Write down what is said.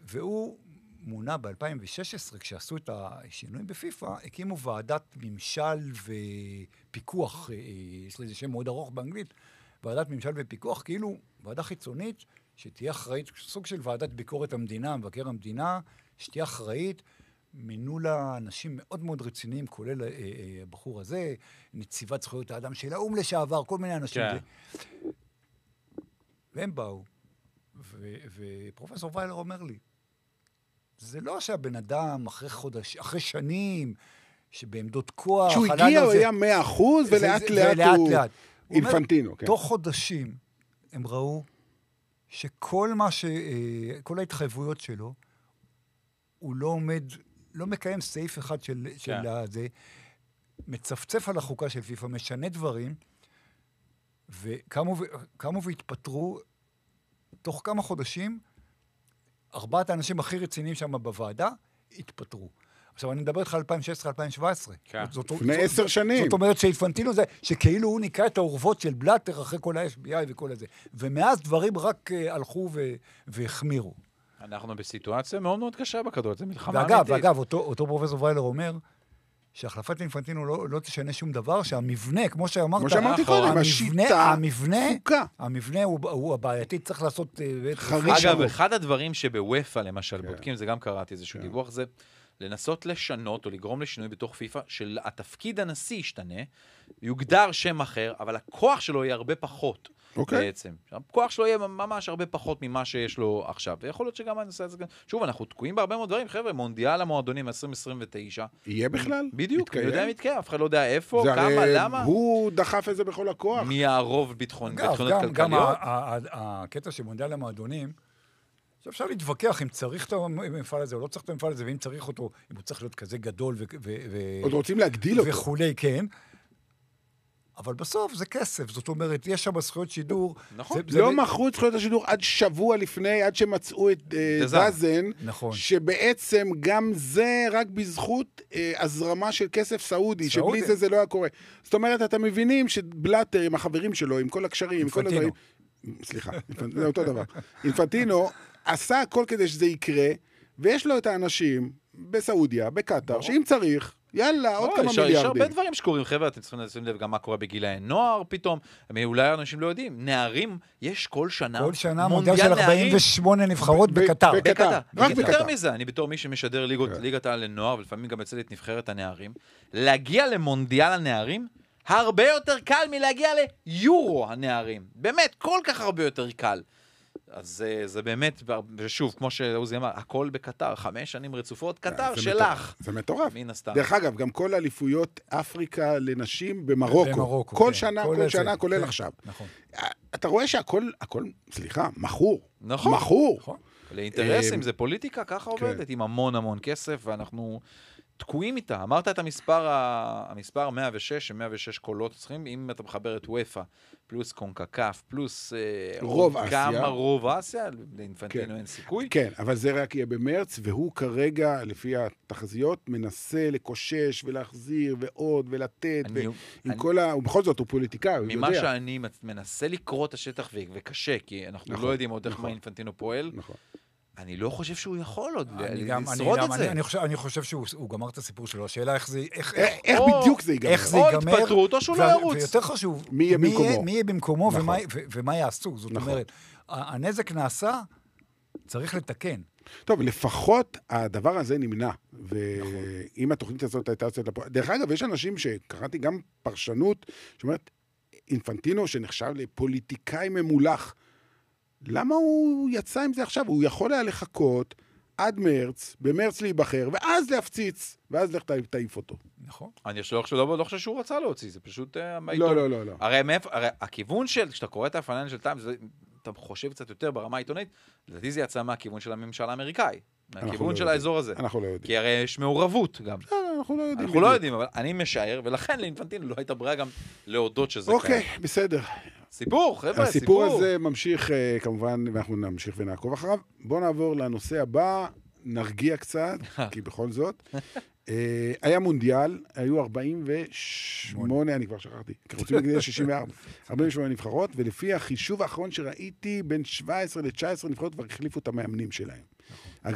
והוא מונה ב-2016, כשעשו את השינויים בפיפ"א, הקימו ועדת ממשל ופיקוח, יש לזה שם מאוד ארוך באנגלית, ועדת ממשל ופיקוח, כאילו ועדה חיצונית, שתהיה אחראית, סוג של ועדת ביקורת המדינה, מבקר המדינה, שתהיה אחראית, מינו לה אנשים מאוד מאוד רציניים, כולל הבחור הזה, נציבת זכויות האדם של האו"ם לשעבר, כל מיני אנשים. כן. והם באו, ופרופסור ויילר אומר לי, זה לא שהבן אדם אחרי שנים, שבעמדות כוח... שהוא הגיע, הוא היה 100% ולאט לאט הוא אינפנטינו. תוך חודשים הם ראו שכל כל ההתחייבויות שלו, הוא לא מקיים סעיף אחד של זה, מצפצף על החוקה של פיפ"א, משנה דברים, וקמו והתפטרו תוך כמה חודשים, 4 האנשים הכי רציניים שם בוועדה, התפטרו. עכשיו, אני מדבר איתך על 2016-2017. כן. לפני 10 שנים. זאת אומרת שאינפנטינו זה, שכאילו הוא ניקה את האורוות של בלאטר אחרי כל ה-FBI וכל הזה. ומאז דברים רק הלכו והחמירו. אנחנו בסיטואציה מאוד מאוד קשה בכדורגל, זה מלחמה אמיתית. ואגב, אותו פרופסור ויילר אומר, שהחלפת אינפנטינו לא תשנה שום דבר, שהמבנה, כמו שאמרת, כמו שאמרתי קודם, השיטה תפוקה. המבנה הוא הבעייתי, צריך לעשות... אגב, אחד הדברים שבוופא למשל בודקים, זה גם קראתי איזשהו דיווח, זה לנסות לשנות או לגרום לשינוי בתוך פיפ"א, של התפקיד הנשיא ישתנה, יוגדר שם אחר, אבל הכוח שלו יהיה הרבה פחות. בעצם. הכוח שלו יהיה ממש הרבה פחות ממה שיש לו עכשיו. ויכול להיות שגם אני אעשה את זה. שוב, אנחנו תקועים בהרבה מאוד דברים. חבר'ה, מונדיאל המועדונים 2029. יהיה בכלל? בדיוק. אני יודע אם יתקיים. אף אחד לא יודע איפה, כמה, למה. הוא דחף את זה בכל הכוח. מי הרוב ביטחוניות כלכליות. גם הקטע של מונדיאל המועדונים, אפשר להתווכח אם צריך את המפעל הזה או לא צריך את המפעל הזה, ואם צריך אותו, אם הוא צריך להיות כזה גדול עוד רוצים להגדיל אותו. וכולי, כן. אבל בסוף זה כסף, זאת אומרת, יש שם זכויות שידור. נכון. לא מכרו את זכויות השידור עד שבוע לפני, עד שמצאו את דזן, שבעצם גם זה רק בזכות הזרמה של כסף סעודי, שבלי זה זה לא היה קורה. זאת אומרת, אתם מבינים שבלאטר עם החברים שלו, עם כל הקשרים, עם כל הדברים... סליחה, זה אותו דבר. אינפנטינו עשה הכל כדי שזה יקרה, ויש לו את האנשים בסעודיה, בקטר, שאם צריך... יאללה, עוד כמה מיליארדים. יש הרבה דברים שקורים, חבר'ה, אתם צריכים לשים לב גם מה קורה בגילי נוער פתאום, אולי אנשים לא יודעים, נערים, יש כל שנה מונדיאל של 48 נבחרות בקטר. רק יותר מזה, אני בתור מי שמשדר ליגת העל לנוער, ולפעמים גם יצא לי את נבחרת הנערים, להגיע למונדיאל הנערים, הרבה יותר קל מלהגיע ליורו הנערים. באמת, כל כך הרבה יותר קל. אז זה באמת, ושוב, כמו שעוזי אמר, הכל בקטר, 5 שנים רצופות, קטר שלך. זה מטורף. מן הסתם. דרך אגב, גם כל אליפויות אפריקה לנשים במרוקו. כל שנה, כולל עכשיו. נכון. אתה רואה שהכל, סליחה, מכור. נכון. מכור. לאינטרסים, זה פוליטיקה, ככה עובדת, עם המון המון כסף, ואנחנו... תקועים איתה. אמרת את המספר 106, 106 קולות צריכים, אם אתה מחבר את וופא, פלוס קונקקף, פלוס רוב אסיה. כמה רוב אסיה, לאינפנטינו אין סיכוי. כן, אבל זה רק יהיה במרץ, והוא כרגע, לפי התחזיות, מנסה לקושש ולהחזיר ועוד ולתת, ובכל זאת הוא פוליטיקאי, הוא יודע. ממה שאני מנסה לקרוא את השטח וקשה, כי אנחנו לא יודעים עוד איך מה אינפנטינו פועל. נכון. אני לא חושב שהוא יכול עוד לשרוד את זה. אני חושב שהוא גמר את הסיפור שלו. השאלה איך בדיוק זה ייגמר. איך זה ייגמר. או התפטרות או שהוא לא ירוץ. ויותר חשוב, מי יהיה במקומו ומה יעשו. זאת אומרת, הנזק נעשה, צריך לתקן. טוב, לפחות הדבר הזה נמנע. ואם התוכנית הזאת הייתה יוצאת לפה... דרך אגב, יש אנשים שקראתי גם פרשנות, שאומרת, אינפנטינו שנחשב לפוליטיקאי ממולח, למה הוא יצא עם זה עכשיו? הוא יכול היה לחכות עד מרץ, במרץ להיבחר, ואז להפציץ, ואז לך תעיף אותו. נכון. אני לא חושב שהוא רצה להוציא, זה פשוט... לא. הרי הכיוון של, כשאתה קורא את הפנן של טיימס, אתה חושב קצת יותר ברמה העיתונאית, לדעתי זה יצא מהכיוון של הממשל האמריקאי, מהכיוון של האזור הזה. אנחנו לא יודעים. כי הרי יש מעורבות גם. אנחנו לא יודעים. אנחנו לא יודעים, אבל אני משער, ולכן לאינפנטינו לא הייתה ברירה גם להודות שזה קיים. אוקיי, בסדר. סיפור, חבר'ה, סיפור. הסיפור הזה ממשיך, כמובן, ואנחנו נמשיך ונעקוב אחריו. בואו נעבור לנושא הבא, נרגיע קצת, כי בכל זאת. היה מונדיאל, היו 48, אני כבר שכחתי, רוצים להגיד 64, 48 נבחרות, ולפי החישוב האחרון שראיתי, בין 17 ל-19 נבחרות כבר החליפו את המאמנים שלהם.